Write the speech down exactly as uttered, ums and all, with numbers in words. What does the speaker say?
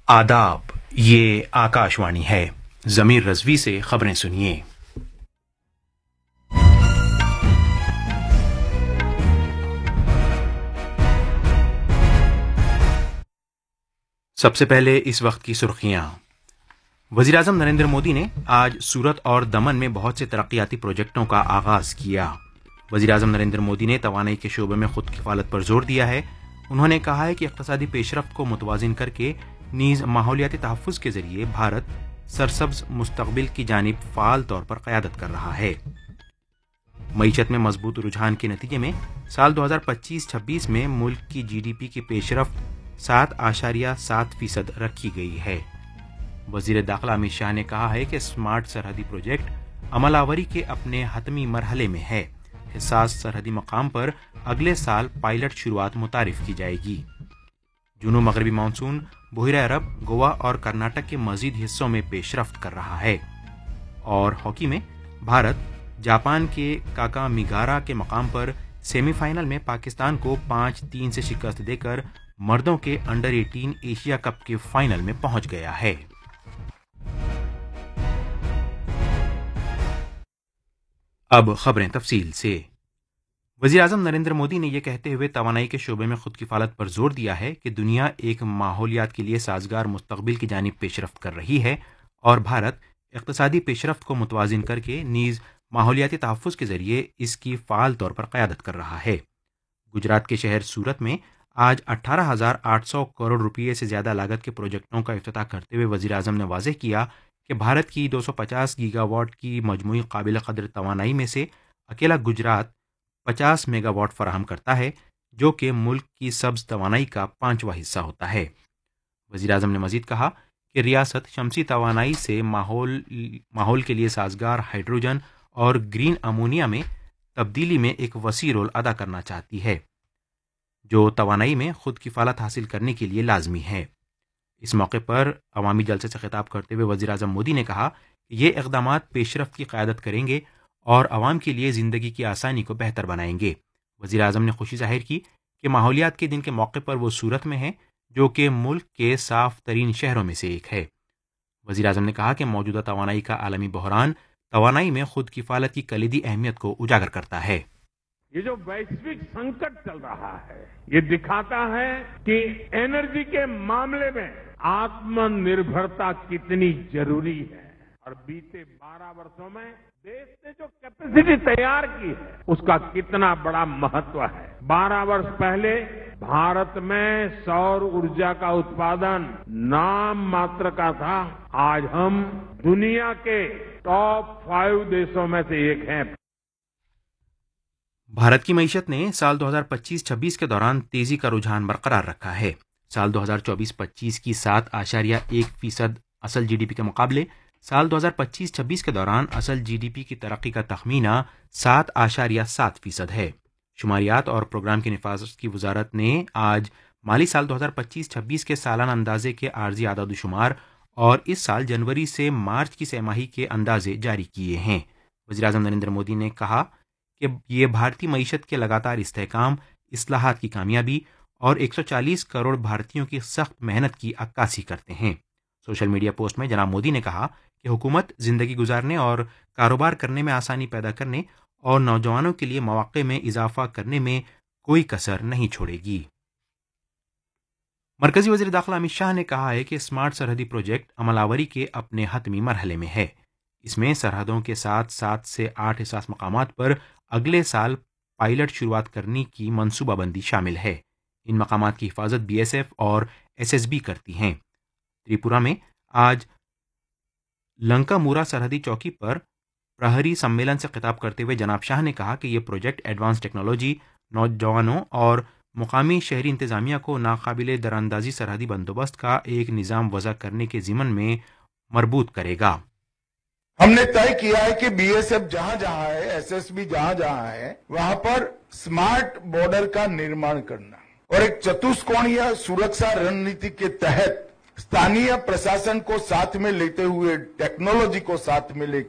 आदाब, ये आकाशवाणी है। जमीर रजवी से खबरें सुनिए। सबसे पहले इस वक्त की सुर्खियां। वजीर-ए-आज़म नरेंद्र मोदी ने आज सूरत और दमन में बहुत से तरक्याती प्रोजेक्टों का आगाज किया। वजीर-ए-आज़म नरेंद्र मोदी ने तवानाई के शोबे में खुद किफालत पर जोर दिया है। उन्होंने कहा है कि इक़्तिसादी पेशरफ्त को मुतवाज़िन करके नीज़ माहौलियाती तहफ़्फ़ुज़ के जरिए भारत सरसब्ज़ मुस्तक़बिल की जानिब फ़ाल तौर पर क़यादत कर रहा है। मईशत में मजबूत रुझान के नतीजे में साल दो हज़ार पच्चीस छब्बीस में मुल्क की जी डी पी की पेशरफ्त सात आशारिया सात फीसद रखी गई है। वज़ीर दाखिला अमित शाह ने कहा है कि स्मार्ट सरहदी प्रोजेक्ट अमलावरी के अपने हतमी मरहले में है। हिसास सरहदी मकाम पर अगले साल पायलट शुरुआत मुतारिफ की जाएगी। जुनूब मगरबी मानसून बहिरा अरब, गोवा और कर्नाटक के मजीद हिस्सों में पेशरफ्त कर रहा है। और हॉकी में भारत जापान के काकामिगारा के मकाम पर सेमीफाइनल में पाकिस्तान को पाँच तीन से शिकस्त देकर मर्दों के अंडर अठारह एशिया कप के फाइनल में पहुंच गया है। अब खबरें तफसील से। वज़ीर-ए-आज़म नरेंद्र मोदी ने यह कहते हुए तवानाई के शोबे में खुद किफालत पर जोर दिया है कि दुनिया एक माहौलियात के लिए साजगार मुस्तक़बिल की जानिब पेशरफ्त कर रही है और भारत इक़्तिसादी पेशरफ्त को मुतवाज़िन करके नीज़ माहौलियाती तहफ़्फ़ुज़ के जरिए इसकी फ़ाल तौर पर क़यादत कर रहा है। गुजरात के शहर सूरत में आज अठारह हज़ार आठ सौ करोड़ रुपये से ज़्यादा लागत के प्रोजेक्टों का इफ्तिताह करते हुए वज़ीर-ए-आज़म ने वाज़ेह किया कि भारत की दो सौ पचास गीगावाट की मजमूई काबिल क़द्र तवानाई में से अकेला गुजरात पचास मेगावाट फराहम करता है, जो कि मुल्क की सब्ज़ तवानाई का पाँचवा हिस्सा होता है। वज़ीर-ए-आज़म ने मज़ीद कहा कि रियासत शमसी तवानाई से माहौल माहौल के लिए साजगार हाइड्रोजन और ग्रीन अमोनिया में तब्दीली में एक वसी रोल अदा करना चाहती है, जो तवानाई में खुद किफालत हासिल करने के लिए लाजमी है। इस मौके पर अवामी जलसे से खिताब करते हुए वज़ीर-ए-आज़म मोदी ने कहा कि ये इक़दामात पेशरफ्त की क़यादत करेंगे और आवाम के लिए ज़िंदगी की आसानी को बेहतर बनाएंगे। वज़ीर-ए-आज़म ने खुशी जाहिर की कि माहौलियात के दिन के मौके पर वो सूरत में है, जो कि मुल्क के साफ तरीन शहरों में से एक है। वज़ीर-ए-आज़म ने कहा कि मौजूदा तवानाई का आलमी बहरान तवानाई में खुद किफालत की कलीदी अहमियत को उजागर करता है। ये जो वैश्विक संकट चल रहा है, ये दिखाता है कि एनर्जी के मामले में आत्मनिर्भरता कितनी जरूरी है। और बीते बारह वर्षों में देश ने जो कैपेसिटी तैयार की है, उसका कितना बड़ा महत्व है। बारह वर्ष पहले भारत में सौर ऊर्जा का उत्पादन नाम मात्र का था। आज हम दुनिया के टॉप फाइव देशों में से एक हैं। भारत की मईशत ने साल दो हज़ार पच्चीस छब्बीस के दौरान तेजी का रुझान बरकरार रखा है। साल दो हज़ार चौबीस पच्चीस की सात आशारिया एक फीसद असल जीडीपी के मुकाबले साल दो हज़ार पच्चीस छब्बीस के दौरान असल जीडीपी की तरक्की का तखमीना सात आशारिया सात फीसद है। शुमारियात और प्रोग्राम की निफाजत की वजारत ने आज माली साल दो हज़ार पच्चीस छब्बीस के सालाना अंदाजे के आर्जी आदादुशुमार और इस साल जनवरी से मार्च की सहमाही के अंदाजे जारी किए हैं। वज़ीर-ए-आज़म नरेंद्र मोदी ने कहा कि ये भारतीय मईशत के लगातार इस्तेहकाम, इस्लाहात की कामयाबी और एक सौ चालीस करोड़ भारतीयों की सख्त मेहनत की अक्कासी करते हैं। सोशल मीडिया पोस्ट में जनाब मोदी ने कहा कि हुकूमत जिंदगी गुजारने और कारोबार करने में आसानी पैदा करने और नौजवानों के लिए मौक़े में इजाफा करने में कोई कसर नहीं छोड़ेगी। मरकजी वज़ीर दाखिला अमित शाह ने कहा है कि स्मार्ट सरहदी प्रोजेक्ट अमलावरी के अपने हतमी मरहले में है। इसमें सरहदों के साथ सात से आठ हिसास मकामात पर अगले साल पायलट शुरुआत करने की मनसूबाबंदी शामिल है। इन मकामात की हिफाजत बी एस एफ और एस एस बी करती हैं। त्रिपुरा में आज लंकामुरा सरहदी चौकी पर प्रहरी सम्मेलन से खिताब करते हुए जनाब शाह ने कहा कि यह प्रोजेक्ट एडवांस टेक्नोलॉजी, नौजवानों और मुकामी शहरी इंतजामिया को नाकाबिले दरानंदाजी सरहदी बंदोबस्त का एक निज़ाम वज़ा करने के ज़िमन में मरबूत करेगा। हमने तय किया है कि बी एस एफ जहां जहां है, एस एस बी जहां जहां है, वहां पर स्मार्ट बॉर्डर का निर्माण करना और एक चतुष्कोणीय सुरक्षा रणनीति के तहत स्थानीय प्रशासन को साथ में लेते हुए, टेक्नोलॉजी को साथ में लेकर